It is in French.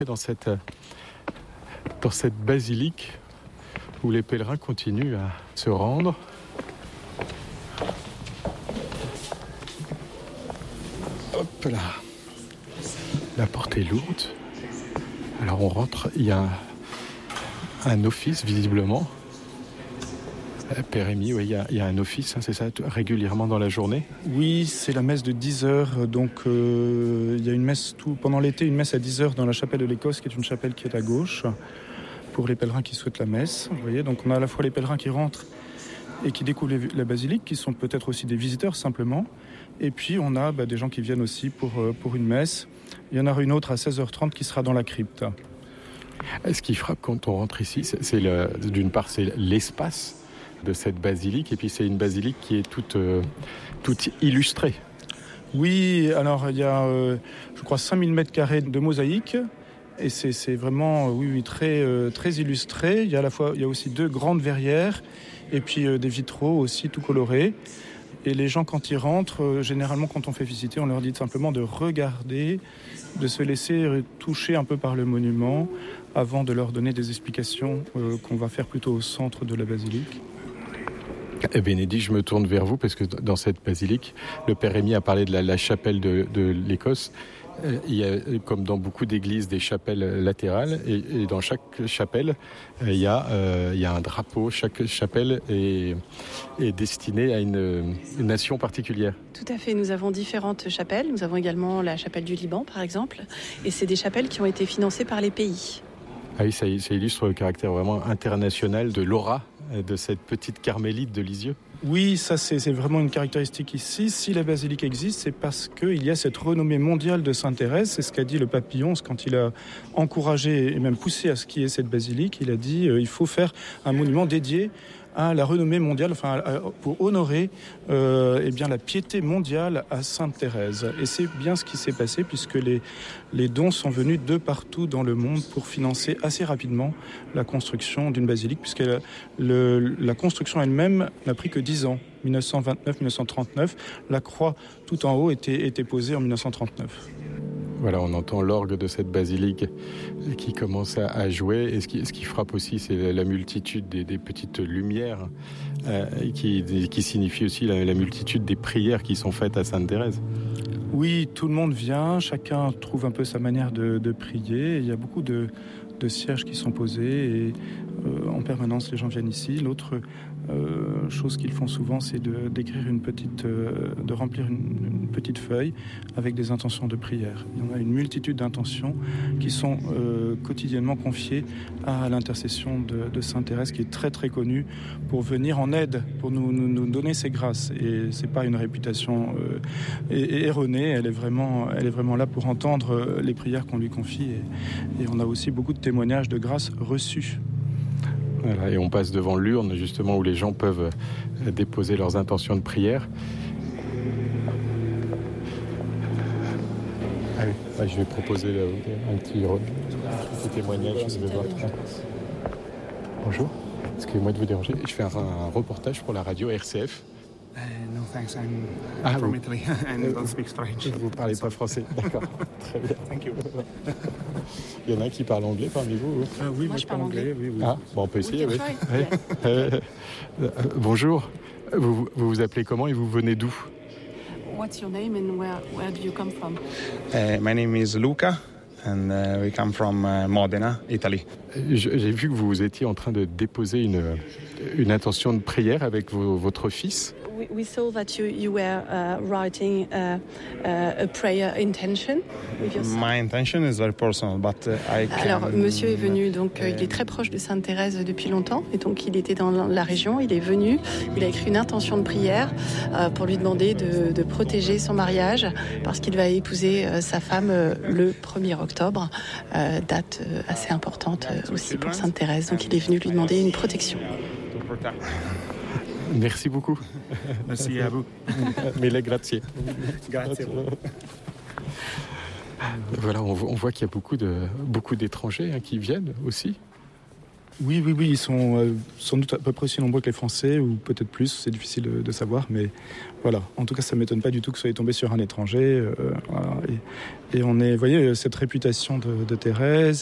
Dans cette basilique où les pèlerins continuent à se rendre. Hop là. La porte est lourde. Alors on rentre, il y a un office visiblement. Père Rémi, oui, il y a un office, c'est ça, régulièrement dans la journée? Oui, c'est la messe de 10h. Donc il y a une messe pendant l'été, une messe à 10h dans la chapelle de l'Écosse, qui est une chapelle qui est à gauche, pour les pèlerins qui souhaitent la messe. Vous voyez, donc on a à la fois les pèlerins qui rentrent et qui découvrent la basilique, qui sont peut-être aussi des visiteurs simplement. Et puis on a des gens qui viennent aussi pour une messe. Il y en aura une autre à 16h30 qui sera dans la crypte. Ce qui frappe quand on rentre ici, d'une part c'est l'espace de cette basilique, et puis c'est une basilique qui est toute illustrée. Oui, alors il y a, je crois, 5000 mètres carrés de mosaïque, et c'est vraiment, oui, très illustré. Il y a aussi 2 grandes verrières, et puis des vitraux aussi tout colorés. Et les gens, quand ils rentrent, généralement quand on fait visiter, on leur dit simplement de regarder, de se laisser toucher un peu par le monument, avant de leur donner des explications qu'on va faire plutôt au centre de la basilique. Bénédicte, je me tourne vers vous parce que dans cette basilique, le Père Rémi a parlé de la chapelle de l'Écosse. Il y a, comme dans beaucoup d'églises, des chapelles latérales, et dans chaque chapelle, il y a un drapeau. Chaque chapelle est destinée à une nation particulière. Tout à fait, nous avons différentes chapelles. Nous avons également la chapelle du Liban, par exemple, et c'est des chapelles qui ont été financées par les pays. Ah oui, ça illustre le caractère vraiment international de l'aura de cette petite carmélite de Lisieux. Oui, ça c'est vraiment une caractéristique ici. Si la basilique existe, c'est parce qu'il y a cette renommée mondiale de Sainte-Thérèse. C'est ce qu'a dit le pape Pie XI quand il a encouragé et même poussé à ce qu'il y ait cette basilique. Il a dit il faut faire un monument dédié à la renommée mondiale, pour honorer la piété mondiale à Sainte-Thérèse. Et c'est bien ce qui s'est passé, puisque les dons sont venus de partout dans le monde pour financer assez rapidement la construction d'une basilique, puisque la construction elle-même n'a pris que 10 ans. 1929-1939, la croix tout en haut était posée en 1939. Voilà, on entend l'orgue de cette basilique qui commence à jouer. Et ce qui frappe aussi, c'est la multitude des petites lumières qui signifie aussi la multitude des prières qui sont faites à Sainte-Thérèse. Oui, tout le monde vient, chacun trouve un peu sa manière de prier. Il y a beaucoup de sièges qui sont posés et en permanence les gens viennent ici. L'autre chose qu'ils font souvent, c'est d'écrire de remplir une petite feuille avec des intentions de prière. Il y en a une multitude d'intentions qui sont quotidiennement confiées à l'intercession de Sainte Thérèse, qui est très très connue pour venir en aide, pour nous donner ses grâces. Et c'est pas une réputation erronée. Elle est vraiment là pour entendre les prières qu'on lui confie. Et on a aussi beaucoup de témoignages de grâces reçues. Voilà, et on passe devant l'urne justement où les gens peuvent déposer leurs intentions de prière. Ah, je vais proposer un petit témoignage. Bonjour, excusez-moi de vous déranger. Je fais un reportage pour la radio RCF. No thanks, I'm from Italy and don't speak French. Vous ne parlez pas français, d'accord. Très bien. Thank you. Il y en a un qui parle anglais parmi vous? Oui, moi je parle anglais. Oui. Ah, bon, on peut essayer, oui. Bonjour, vous vous appelez comment et vous venez d'où? What's your name and where do you come from? My name is Luca and we come from Modena, Italy. J'ai vu que vous étiez en train de déposer une intention de prière avec votre fils. We saw that you were writing a prayer intention with your son. My intention is very personal, but I can... Alors, monsieur est venu, donc il est très proche de Sainte-Thérèse depuis longtemps, et donc il était dans la région, il est venu, il a écrit une intention de prière pour lui demander de protéger son mariage, parce qu'il va épouser sa femme le 1er octobre, date assez importante aussi pour Sainte-Thérèse, donc il est venu lui demander une protection. Merci beaucoup. Merci à vous. Mille grazie. Grazie. Voilà, on voit qu'il y a beaucoup d'étrangers qui viennent aussi. Oui, ils sont sans doute à peu près aussi nombreux que les Français, ou peut-être plus, c'est difficile de savoir, mais voilà. En tout cas, ça ne m'étonne pas du tout que vous soyez tombé sur un étranger. Voilà. Et on est, vous voyez, cette réputation de Thérèse,